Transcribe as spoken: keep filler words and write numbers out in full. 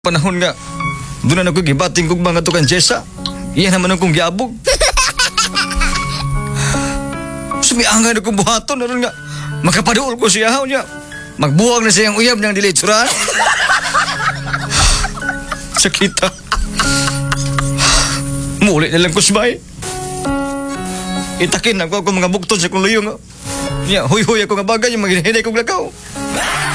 Panahon nga, doon na ako gibating kong mga tukan Jessa. Iyan naman akong giabog. Sumiangan akong buhaton, naroon nga. Makapaduol ko siya, niya. Magbuwag na siyang uyab niyang dilitsura. Sakita. Muli na lang ko sabay. Itakin ako ako mga bukton sa kong luyong. Niya, huy-huy ako nga bagay, yung maghinay kong lakaw.